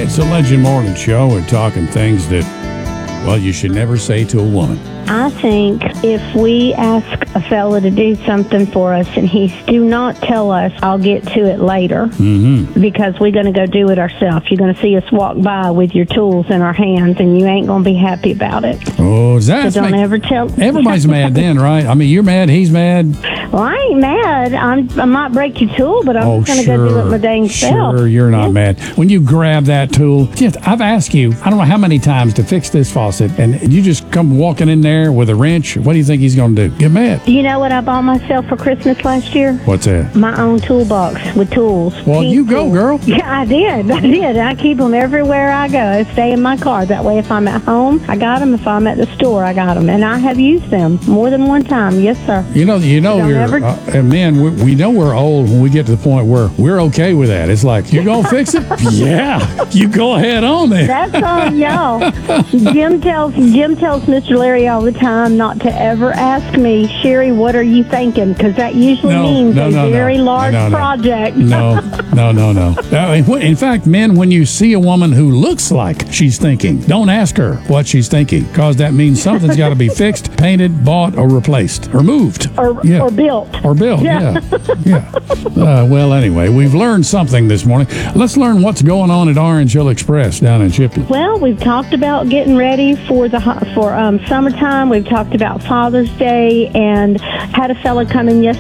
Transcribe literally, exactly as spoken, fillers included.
It's the Legend Morning Show. We're talking things that, well, you should never say to a woman. I think if we ask a fella to do something for us and he's do not tell us, I'll get to it later, Mm-hmm. because we're going to go do it ourselves. You're going to see us walk by with your tools in our hands, and you ain't going to be happy about it. Oh, is that? So don't ever tell. Everybody's mad then, right? I mean, you're mad, he's mad. Well, I ain't mad. I'm, I might break your tool, but I'm Oh, just going to sure. go do it my dang self. Sure, you're not Yeah. mad. When you grab that tool, just, I've asked you, I don't know how many times to fix this faucet, and you just come walking in there with a wrench. What do you think he's going to do? Get mad. You know what I bought myself for Christmas last year? What's that? My own toolbox with tools. Well, Pink you go, tools. girl. Yeah, I did. I did. I keep them everywhere I go. They stay in my car. That way, if I'm at home, I got them. If I'm at the store, I got them. And I have used them more than one time. Yes, sir. You know, you know, Don't you're, ever- uh, and men, we, we know we're old when we get to the point where we're okay with that. It's like, you're going to fix it? Yeah. You go ahead on there. That's on y'all. Jim tells Jim tells Mister Larry all the time not to ever ask me, Sherry, what are you thinking? Because that usually No, means no, a no, no. very No, large no, no. project. No, no, no, no. Uh, in in fact, men, when you see a woman who looks like she's thinking, don't ask her what she's thinking, because that means something's got to be fixed, painted, bought, or replaced, or moved. Or, Yeah. or built. Or built, yeah. Yeah. yeah. Uh, well, anyway, we've learned something this morning. Let's learn what's going on at Orange Hill Express down in Shipley. Well, we've talked about getting ready for the ho- for um, summertime. We've talked about Father's Day, and had a fella come in yesterday